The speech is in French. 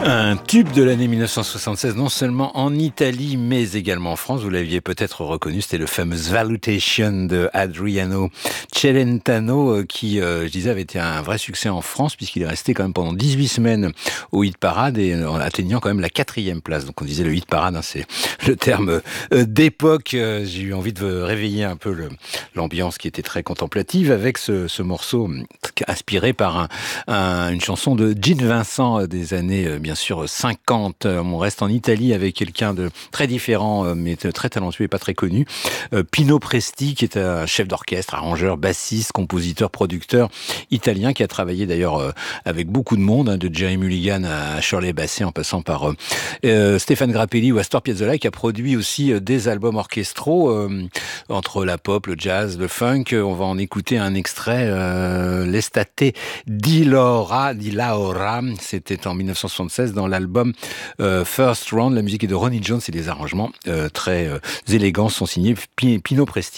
Un tube de l'année 1976, non seulement en Italie, mais également en France. Vous l'aviez peut-être reconnu, c'était le fameux Valutation de Adriano Celentano, qui, je disais, avait été un vrai succès en France, puisqu'il est resté quand même pendant 18 semaines au hit parade, et en atteignant quand même la 4e place. Donc on disait le hit parade, hein, c'est le terme d'époque. J'ai eu envie de réveiller un peu l'ambiance qui était très contemplative avec ce morceau inspiré par une chanson de Gene Vincent des années, bien sûr, 50. On reste en Italie avec quelqu'un de très différent, mais très talentueux et pas très connu. Pino Presti, qui est un chef d'orchestre, arrangeur, bassiste, compositeur, producteur italien, qui a travaillé d'ailleurs avec beaucoup de monde, de Jerry Mulligan à Shirley Bassey, en passant par Stéphane Grappelli ou Astor Piazzolla, qui a produit aussi des albums orchestraux entre la pop, le jazz, le funk. On va en écouter un extrait, L'estate di Laura, c'était en 1976 dans l'album First Round. La musique est de Ronnie Jones et les arrangements très élégants sont signés Pino Presti.